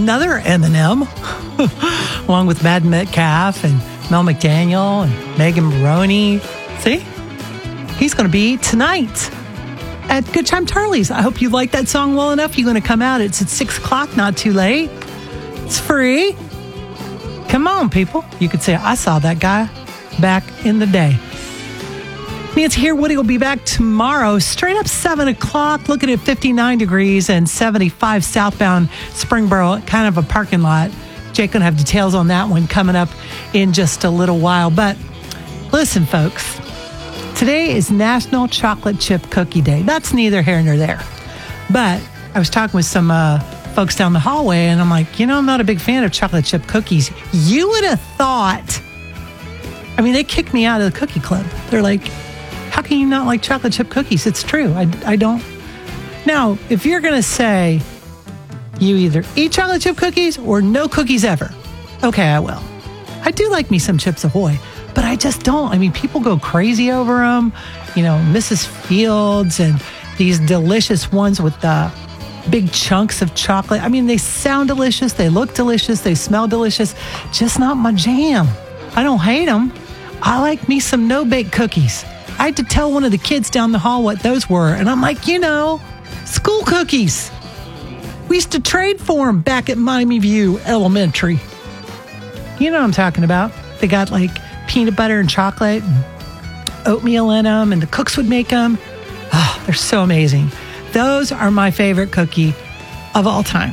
another Eminem, along with Matt Metcalf and Mel McDaniel and Megan Maroney. See? He's going to be tonight at Good Time Charlie's. I hope you like that song well enough. You're going to come out. It's at 6 o'clock, not too late. It's free. Come on, people. You could say, I saw that guy back in the day. Nancy here. Woody will be back tomorrow, straight up 7 o'clock, looking at 59 degrees and 75 southbound Springboro, kind of a parking lot. Jake going to have details on that one coming up in just a little while. But listen, folks. Today is National Chocolate Chip Cookie Day. That's neither here nor there. But I was talking with some folks down the hallway, and I'm like, I'm not a big fan of chocolate chip cookies. You would have thought, they kicked me out of the cookie club. They're like, how can you not like chocolate chip cookies? It's true. I don't. Now, if you're going to say you either eat chocolate chip cookies or no cookies ever, okay, I will. I do like me some Chips Ahoy. But I just don't. People go crazy over them. Mrs. Fields and these delicious ones with the big chunks of chocolate. They sound delicious. They look delicious. They smell delicious. Just not my jam. I don't hate them. I like me some no-bake cookies. I had to tell one of the kids down the hall what those were. And I'm like, school cookies. We used to trade for them back at Miami View Elementary. You know what I'm talking about. They got peanut butter and chocolate and oatmeal in them, and the cooks would make them. Oh, they're so amazing. Those are my favorite cookie of all time.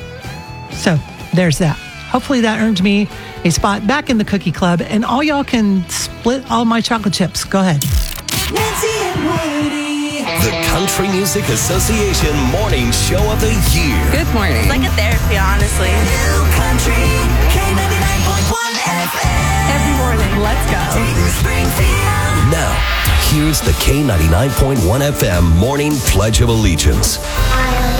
So there's that. Hopefully that earned me a spot back in the cookie club, and all y'all can split all my chocolate chips. Go ahead. Nancy and Woody. The Country Music Association Morning Show of the Year. Good morning. It's like a therapy, honestly. New Country, K99.1 FM. Every morning, let's go. Dayton, Springfield. Now, here's the K99.1 FM Morning Pledge of Allegiance. I